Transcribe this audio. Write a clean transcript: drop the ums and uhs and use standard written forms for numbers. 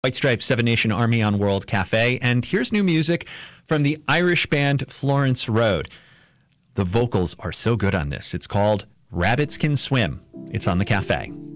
White Stripes, Seven Nation Army on World Cafe. And here's new music from the Irish band Florence Road. The vocals are so good on this. It's called Rabbits Can Swim. It's on the cafe.